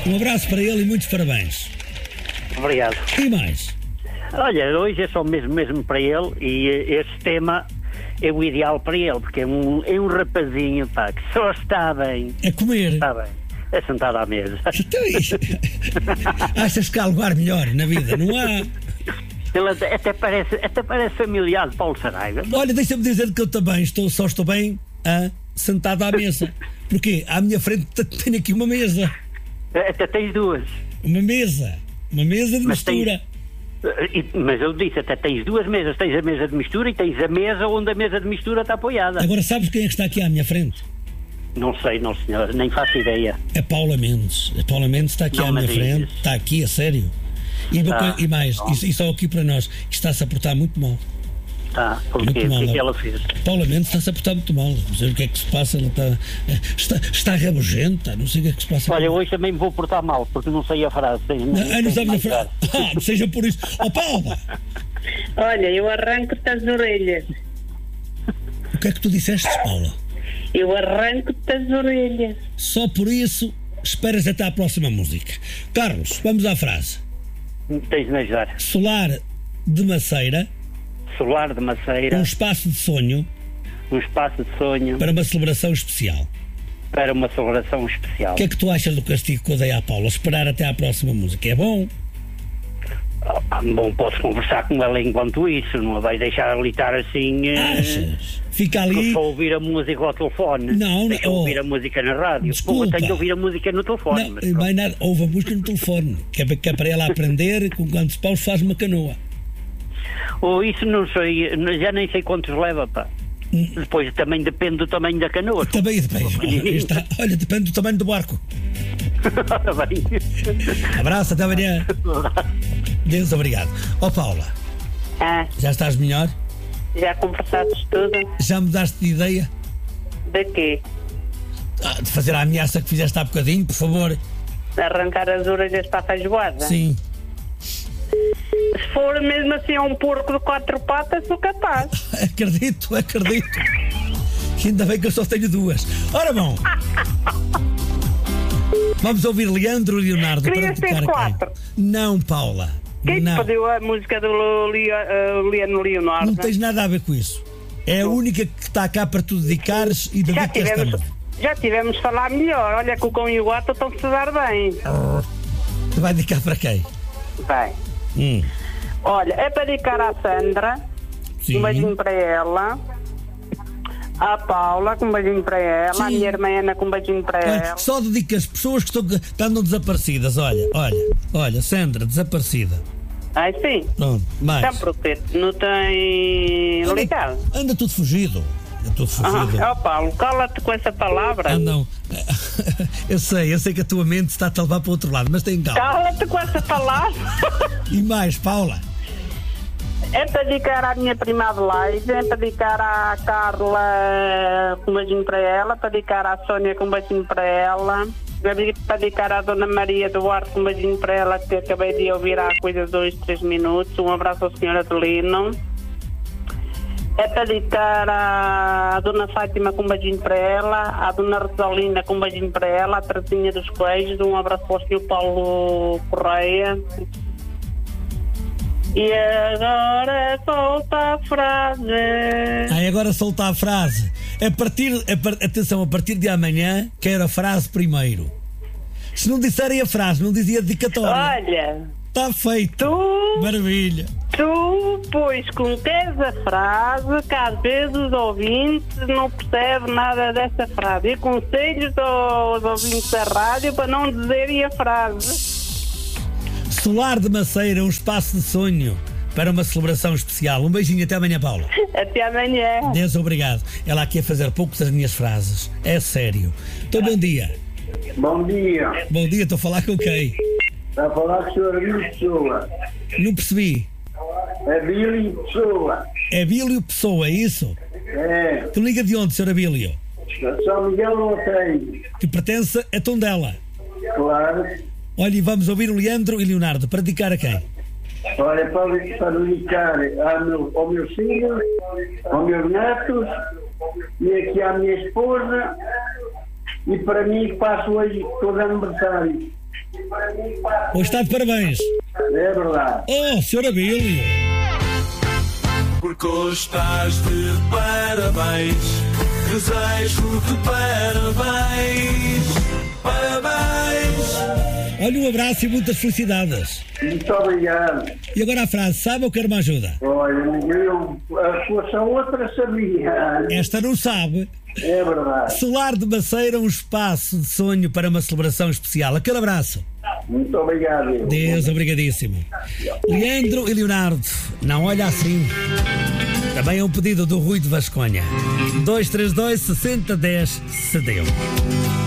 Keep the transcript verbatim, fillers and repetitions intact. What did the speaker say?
Um abraço para ele e muitos parabéns. Obrigado. E mais? Olha, hoje é só mesmo, mesmo para ele e este tema é o ideal para ele, porque é um, é um rapazinho, pá, que só está bem. É comer. Está bem. É sentado à mesa. Achas que há lugar melhor na vida? Não há. Ele até, até, parece, até parece familiar de Paulo Saraiva. Olha, deixa-me dizer que eu também estou, só estou bem ah, sentado à mesa. Porque à minha frente tenho aqui uma mesa. Até tens duas. Uma mesa. Uma mesa de mas mistura. Tens, mas eu disse, até tens duas mesas. Tens a mesa de mistura e tens a mesa onde a mesa de mistura está apoiada. Agora sabes quem é que está aqui à minha frente? Não sei, não senhor, nem faço ideia. É Paula Mendes. A Paula Mendes está aqui não à minha frente. Está aqui, a sério. E, ah, e mais, e, e só aqui para nós, está-se a portar muito mal. Tá, porque muito mal, o que é que ela fez? Paula Mendes está-se a portar muito mal. Não sei o que é que se passa, ela está, está, está rabugenta, não sei o que é que se passa. Olha, hoje também me vou portar mal, porque não sei a frase. Sei, não, não, não sabes a frase? Ah, não seja por isso. Oh, Paula! Olha, eu arranco-te as orelhas. O que é que tu disseste, Paula? Eu arranco-te as orelhas. Só por isso, esperas até à próxima música. Carlos, vamos à frase. Tens de me ajudar. Solar de Maceira. Solar de Maceira. Um espaço de sonho. Um espaço de sonho. Para uma celebração especial. Para uma celebração especial. O que é que tu achas do castigo que eu dei à Paula? Esperar até à próxima música. É bom? Ah, bom, posso conversar com ela enquanto isso. Não a vais deixar ali estar assim... Achas? Fica ali... Só ouvir a música ao telefone. Não, não. Oh, ouvir a música na rádio. Desculpa. Pô, tenho que ouvir a música no telefone. Não, mas vai nada. Ouve a música no telefone. Que é, que é para ela aprender com quantos paus faz uma canoa. Ou oh, isso não sei, já nem sei quantos leva, pá. Hum. Depois também depende do tamanho da canoa. Também depende. Está, olha, depende do tamanho do barco. Abraço, até amanhã. Deus, obrigado. Ó oh, Paula, ah, já estás melhor? Já conversaste tudo? Já mudaste de ideia? De quê? Ah, de fazer a ameaça que fizeste há bocadinho, por favor. De arrancar as orelhas para a feijoada? Sim. Se for mesmo assim um porco de quatro patas, sou capaz. Acredito, acredito. Ainda bem que eu só tenho duas. Ora bom. Vamos ouvir Leandro e Leonardo. Querias para ter quatro? Não, Paula. Quem não. te pediu a música do Leandro Leonardo? Não tens nada a ver com isso. É a única que está cá para tu dedicares e dedicas esta música. Já tivemos de falar melhor. Olha que o cão e o gato estão-se a dar bem. Oh. Vai dedicar para quem? Vai. Hum. Olha, é para dedicar à Sandra. Sim. Um beijinho para ela. À Paula, com um beijinho para ela. Sim. À minha irmã Ana, com um beijinho para olha, ela. Só dedica as pessoas que, estão, que andam desaparecidas. Olha, olha, olha, Sandra, desaparecida. Ai, sim. Pronto, mais. Então, porque não tem anda, ligado. Anda tudo fugido. Anda tudo fugido. Ah, oh, Paulo, cala-te com essa palavra. Ah, não. Eu sei, eu sei que a tua mente está-te a levar para o outro lado, mas tem calma. Cala-te com essa palavra. E mais, Paula? É para dedicar à minha prima Adelaide, é para dedicar à Carla com um beijinho para ela, para dedicar à Sónia com um beijinho para ela, para dedicar à Dona Maria Duarte com um beijinho para ela, que acabei de ouvir há coisa de dois, três minutos. Um abraço ao senhor Adelino. É para dedicar à Dona Fátima com um beijinho para ela, à Dona Rosalina com um beijinho para ela, à Terezinha dos Coelhos. Um abraço ao senhor Paulo Correia. E agora solta a frase. Ah, agora solta a frase. A partir, a, atenção, a partir de amanhã quero a frase primeiro. Se não disserem a frase, não dizia dedicatória. Olha, está feito. Tu, maravilha. Tu, pois, conqueres a frase que às vezes os ouvintes não percebem nada dessa frase. E aconselho aos ouvintes da rádio para não dizerem a frase. Solar de Maceira, um espaço de sonho para uma celebração especial. Um beijinho, até amanhã, Paula. Até amanhã. Deus, obrigado. Ela aqui a fazer pouco das minhas frases. É sério. Então, bom dia. Bom dia. Bom dia, estou a falar com quem? Está a falar com o senhor Abílio Pessoa. Não percebi. Abílio Pessoa. É Abílio Pessoa, é isso? É. Tu liga de onde, senhor Abílio? São Miguel não tem. Que pertence a Tondela. Claro. Olha, e vamos ouvir o Leandro e Leonardo. Para dedicar a quem? Olha, para, para dedicar ao meu, ao meu filho, aos meus netos, e aqui à minha esposa, e para mim que passo hoje todo aniversário. Hoje está de parabéns. É verdade. Oh, senhor Abílio. Porque hoje estás de parabéns. Desejo-te parabéns. Parabéns. Olha, um abraço e muitas felicidades. Muito obrigado. E agora a frase, sabe ou quer uma ajuda? Olha, eu, a sua outra sabia. Esta não sabe. É verdade. Solar de Maceira, um espaço de sonho para uma celebração especial. Aquele abraço. Muito obrigado. Deus, obrigadíssimo. Leandro e Leonardo, não olha assim. Também é um pedido do Rui de Vasconha. dois três dois, sessenta dez, cedeu.